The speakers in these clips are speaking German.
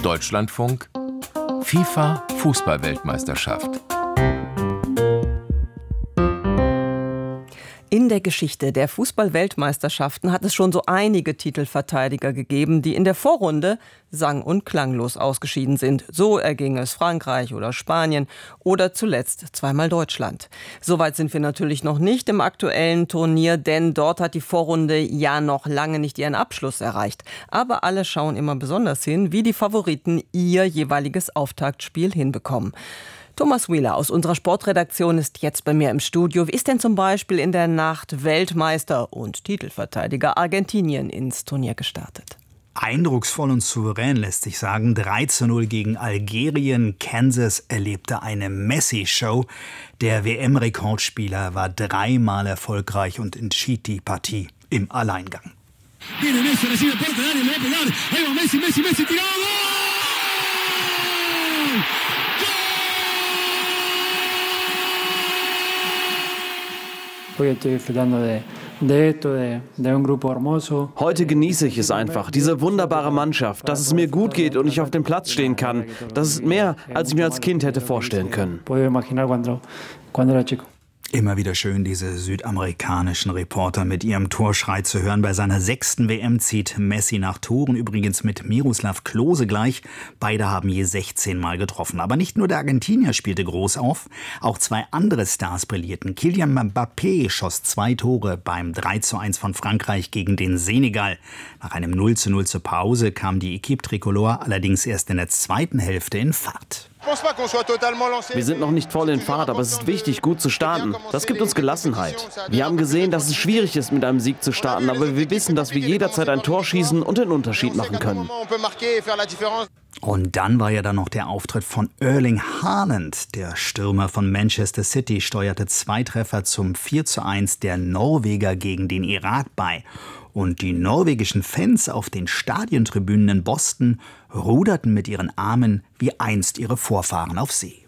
Deutschlandfunk FIFA Fußball-Weltmeisterschaft. In der Geschichte der Fußball-Weltmeisterschaften hat es schon so einige Titelverteidiger gegeben, die in der Vorrunde sang- und klanglos ausgeschieden sind. So erging es Frankreich oder Spanien oder zuletzt zweimal Deutschland. Soweit sind wir natürlich noch nicht im aktuellen Turnier, denn dort hat die Vorrunde ja noch lange nicht ihren Abschluss erreicht. Aber alle schauen immer besonders hin, wie die Favoriten ihr jeweiliges Auftaktspiel hinbekommen. Thomas Wheeler aus unserer Sportredaktion ist jetzt bei mir im Studio. Wie ist denn zum Beispiel in der Nacht Weltmeister und Titelverteidiger Argentinien ins Turnier gestartet? Eindrucksvoll und souverän lässt sich sagen. 3:0 gegen Algerien. Kansas erlebte eine Messi-Show. Der WM-Rekordspieler war 3-mal erfolgreich und entschied die Partie im Alleingang. Heute genieße ich es einfach, diese wunderbare Mannschaft, dass es mir gut geht und ich auf dem Platz stehen kann. Das ist mehr, als ich mir als Kind hätte vorstellen können. Immer wieder schön, diese südamerikanischen Reporter mit ihrem Torschrei zu hören. Bei seiner 6. WM zieht Messi nach Toren, übrigens mit Miroslav Klose gleich. Beide haben je 16 Mal getroffen. Aber nicht nur der Argentinier spielte groß auf, auch zwei andere Stars brillierten. Kylian Mbappé schoss 2 Tore beim 3:1 von Frankreich gegen den Senegal. Nach einem 0:0 zur Pause kam die Equipe Tricolore allerdings erst in der zweiten Hälfte in Fahrt. Wir sind noch nicht voll in Fahrt, aber es ist wichtig, gut zu starten. Das gibt uns Gelassenheit. Wir haben gesehen, dass es schwierig ist, mit einem Sieg zu starten, aber wir wissen, dass wir jederzeit ein Tor schießen und den Unterschied machen können. Und dann war ja dann noch der Auftritt von Erling Haaland. Der Stürmer von Manchester City steuerte 2 Treffer zum 4:1 der Norweger gegen den Irak bei. Und die norwegischen Fans auf den Stadiontribünen in Boston ruderten mit ihren Armen wie einst ihre Vorfahren auf See.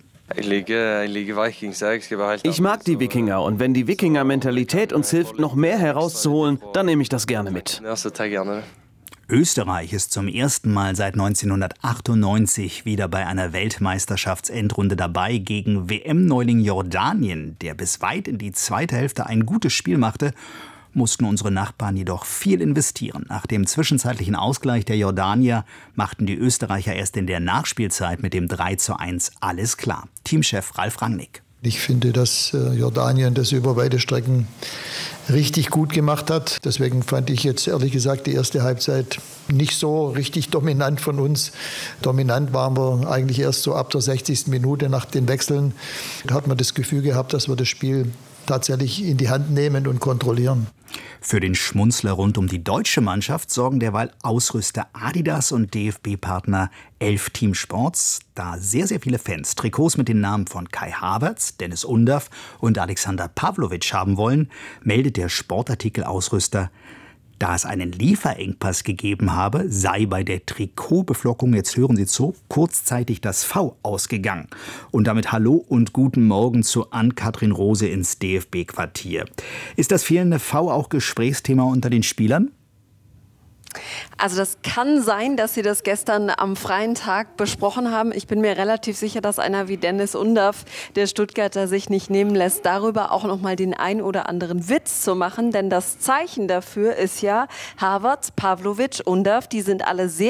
Ich mag die Wikinger und wenn die Wikinger-Mentalität uns hilft, noch mehr herauszuholen, dann nehme ich das gerne mit. Österreich ist zum ersten Mal seit 1998 wieder bei einer Weltmeisterschaftsendrunde dabei gegen WM-Neuling Jordanien, der bis weit in die zweite Hälfte ein gutes Spiel machte. Mussten unsere Nachbarn jedoch viel investieren. Nach dem zwischenzeitlichen Ausgleich der Jordanier machten die Österreicher erst in der Nachspielzeit mit dem 3:1 alles klar. Teamchef Ralf Rangnick. Ich finde, dass Jordanien das über weite Strecken richtig gut gemacht hat. Deswegen fand ich jetzt ehrlich gesagt die erste Halbzeit nicht so richtig dominant von uns. Dominant waren wir eigentlich erst so ab der 60. Minute nach den Wechseln. Da hat man das Gefühl gehabt, dass wir das Spiel tatsächlich in die Hand nehmen und kontrollieren. Für den Schmunzler rund um die deutsche Mannschaft sorgen derweil Ausrüster Adidas und DFB-Partner 11 Team Sports. Da sehr, sehr viele Fans Trikots mit den Namen von Kai Havertz, Dennis Undaff und Alexander Pavlovic haben wollen, meldet der Sportartikelausrüster, da es einen Lieferengpass gegeben habe, sei bei der Trikotbeflockung, jetzt hören Sie zu, kurzzeitig das V ausgegangen. Und damit Hallo und guten Morgen zu Ann-Kathrin Rose ins DFB-Quartier. Ist das fehlende V auch Gesprächsthema unter den Spielern? Also das kann sein, dass Sie das gestern am freien Tag besprochen haben. Ich bin mir relativ sicher, dass einer wie Dennis Undaff, der Stuttgarter, sich nicht nehmen lässt, darüber auch noch mal den ein oder anderen Witz zu machen. Denn das Zeichen dafür ist ja Havertz, Pavlovic, Undaff, die sind alle sehr